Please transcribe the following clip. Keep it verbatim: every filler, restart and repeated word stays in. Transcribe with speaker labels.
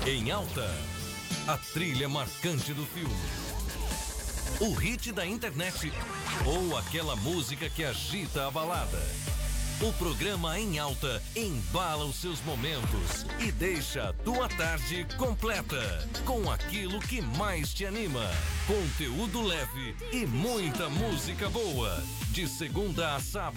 Speaker 1: Em Alta, a trilha marcante do filme, o hit da internet ou aquela música que agita a balada. O programa Em Alta embala os seus momentos e deixa a tua tarde completa com aquilo que mais te anima. Conteúdo leve e muita música boa. De segunda a sábado.